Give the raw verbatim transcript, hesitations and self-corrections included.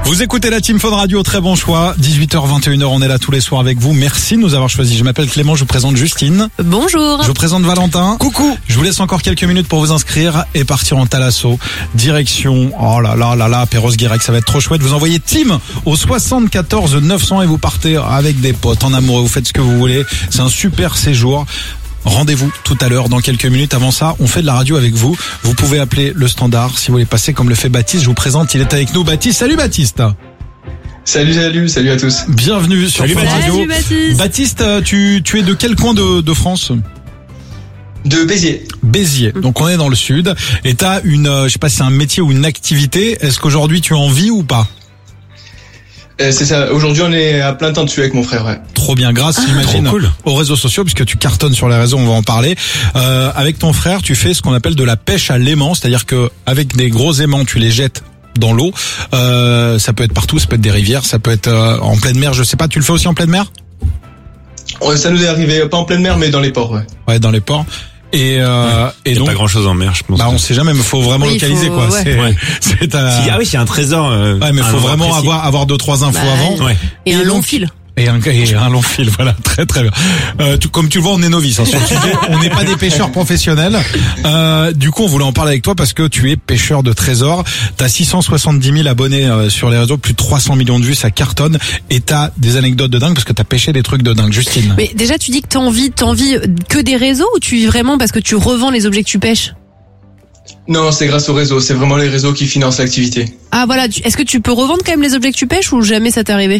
Vous écoutez la Team Fun Radio, très bon choix. dix-huit heures vingt et une heures, on est là tous les soirs avec vous. Merci de nous avoir choisis. Je m'appelle Clément, je vous présente Justine. Bonjour. Je vous présente Valentin. Coucou. Je vous laisse encore quelques minutes pour vous inscrire et partir en Thalasso. Direction, oh là là là là, Perros-Guirec, ça va être trop chouette. Vous envoyez Team au soixante-quatorze neuf cents et vous partez avec des potes, en amoureux, vous faites ce que vous voulez. C'est un super séjour. Rendez-vous tout à l'heure dans quelques minutes. Avant ça, on fait de la radio avec vous. Vous pouvez appeler le standard si vous voulez passer comme le fait Baptiste. Je vous présente, il est avec nous. Baptiste, salut Baptiste. Salut, salut, salut à tous. Bienvenue sur Fun Radio. Salut Baptiste. Baptiste, tu, tu es de quel coin de, de France ? De Béziers. Béziers. Donc on est dans le sud. Et t'as une, euh, je sais pas si c'est un métier ou une activité. Est-ce qu'aujourd'hui tu en vis ou pas ? Euh, c'est ça. Aujourd'hui, on est à plein temps dessus avec mon frère, ouais. Trop bien, grâce, ah, j'imagine, cool. aux réseaux sociaux, puisque tu cartonnes sur les réseaux, on va en parler. Euh, avec ton frère, tu fais ce qu'on appelle de la pêche à l'aimant, c'est-à-dire que avec des gros aimants, tu les jettes dans l'eau. Euh, ça peut être partout, ça peut être des rivières, ça peut être euh, en pleine mer, je sais pas. Tu le fais aussi en pleine mer ? Ouais, ça nous est arrivé, pas en pleine mer, mais dans les ports, ouais. Ouais, dans les ports. Et, euh, ouais. et y a donc, pas grand chose en mer, je pense. Bah, on sait jamais, mais faut vraiment oui, localiser, faut, quoi. Ouais. C'est, ouais. c'est un... si, ah oui, c'est un trésor. Euh, ouais, mais faut vraiment précis. avoir, avoir deux, trois infos bah, avant. Ouais. Et, et un long donc, fil. Et un, et un long fil, voilà, très très bien. Euh, tu, comme tu le vois, on est novices hein, sur le sujet. On n'est pas des pêcheurs professionnels. Euh, du coup, on voulait en parler avec toi parce que tu es pêcheur de trésors. T'as six cent soixante-dix mille abonnés euh, sur les réseaux, plus de trois cents millions de vues, ça cartonne. Et t'as des anecdotes de dingue parce que t'as pêché des trucs de dingue, Justine. Mais déjà, tu dis que t'en vis, t'en vis que des réseaux ou tu vis vraiment parce que tu revends les objets que tu pêches ? Non, c'est grâce au réseau. C'est vraiment les réseaux qui financent l'activité. Ah voilà. Tu, est-ce que tu peux revendre quand même les objets que tu pêches ou jamais ça t'est arrivé ?